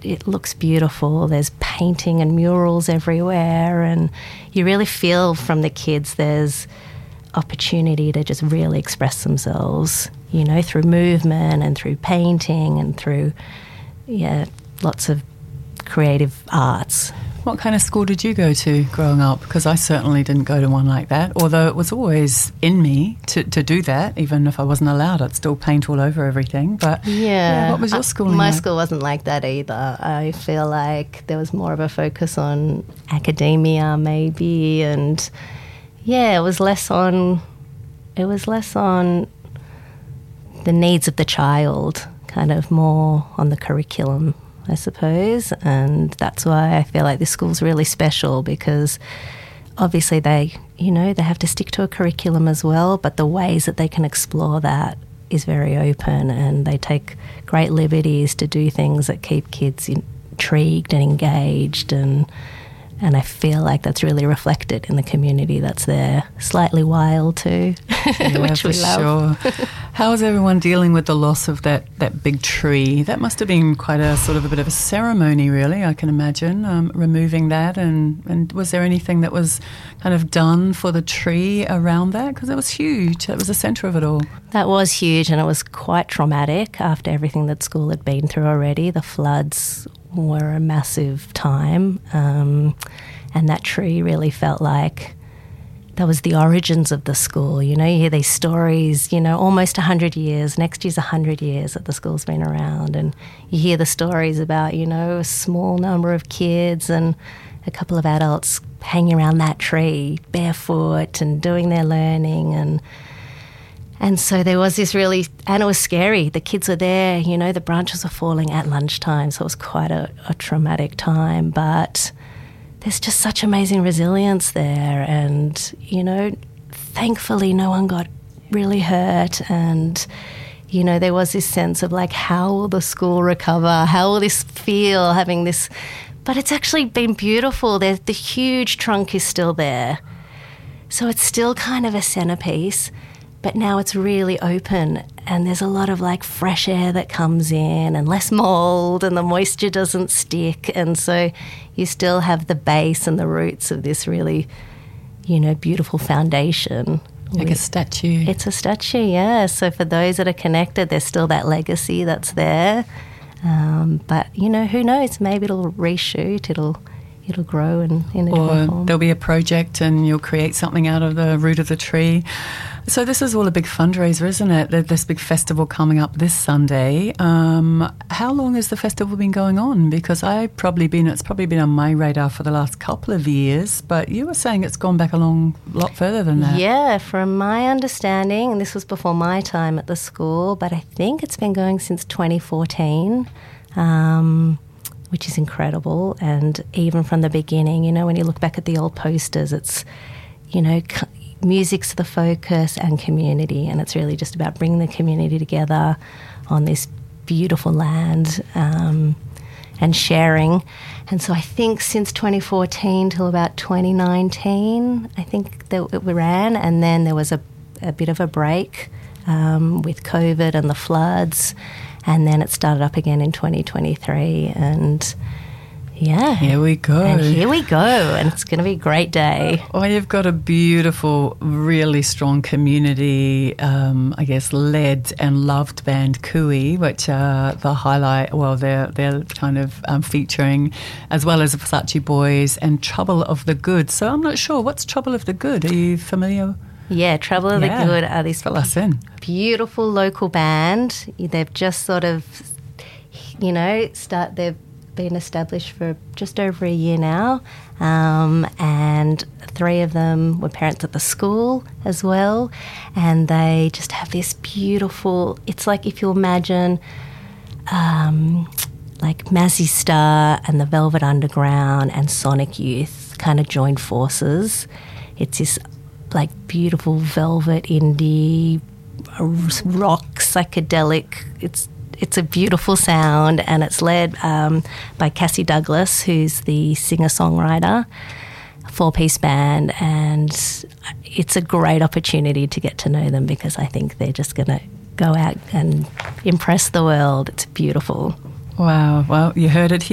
it looks beautiful. There's painting and murals everywhere, and you really feel from the kids there's opportunity to just really express themselves, you know, through movement and through painting and through, lots of creative arts. What kind of school did you go to growing up? Because I certainly didn't go to one like that, although it was always in me to do that. Even if I wasn't allowed, I'd still paint all over everything. But what was your schooling My like? school wasn't like that either. I feel like there was more of a focus on academia maybe, and it was less on the needs of the child, kind of more on the curriculum, I suppose. And that's why I feel like this school's really special, because obviously they have to stick to a curriculum as well, but the ways that they can explore that is very open, and they take great liberties to do things that keep kids intrigued and engaged, and I feel like that's really reflected in the community that's there. Slightly wild too, which we love. Sure. How is everyone dealing with the loss of that big tree? That must have been quite a sort of a bit of a ceremony, really, I can imagine, removing that. And was there anything that was kind of done for the tree around that? Because it was huge. That was the centre of it all. That was huge, and it was quite traumatic after everything that school had been through already. The floods were a massive time, and that tree really felt like that was the origins of the school. You know, you hear these stories, almost 100 years. Next year's 100 years that the school's been around, and you hear the stories about, a small number of kids and a couple of adults hanging around that tree barefoot and doing their learning, and so there was this really, and it was scary. The kids were there, the branches were falling at lunchtime, so it was quite a traumatic time. But there's just such amazing resilience there, and, thankfully no one got really hurt. And, there was this sense of like, how will the school recover? How will this feel, having this? But it's actually been beautiful. The huge trunk is still there. So it's still kind of a centerpiece. But now it's really open, and there's a lot of like fresh air that comes in, and less mold, and the moisture doesn't stick. And so you still have the base and the roots of this really, beautiful foundation. Like a statue. It's a statue, yeah. So for those that are connected, there's still that legacy that's there. But, who knows? Maybe it'll reshoot, it'll grow in a different form. There'll be a project and you'll create something out of the root of the tree. So this is all a big fundraiser, isn't it? This big festival coming up this Sunday. How long has the festival been going on? Because it's probably been on my radar for the last couple of years, but you were saying it's gone back a lot further than that. Yeah, from my understanding, and this was before my time at the school, but I think it's been going since 2014. Which is incredible. And even from the beginning, when you look back at the old posters, it's, music's the focus and community, and it's really just about bringing the community together on this beautiful land, and sharing. And so I think since 2014 till about 2019, I think that we ran, and then there was a bit of a break with COVID and the floods. And then it started up again in 2023, and here we go. And it's going to be a great day. Well, you've got a beautiful, really strong community, led and loved band Kui, which are the highlight. Well, they're kind of featuring, as well as the Versace Boys and Trouble of the Good. So I'm not sure, what's Trouble of the Good? Are you familiar? Yeah, Trouble of the Good are this beautiful local band. They've just sort of, they've been established for just over a year now, and 3 of them were parents at the school as well, and they just have this beautiful, it's like if you imagine like Mazzy Star and the Velvet Underground and Sonic Youth kind of joined forces. It's this like beautiful velvet indie rock psychedelic. It's a beautiful sound, and it's led by Cassie Douglas, who's the singer-songwriter, 4-piece band, and it's a great opportunity to get to know them because I think they're just going to go out and impress the world. It's beautiful. Wow. Well, you heard it here.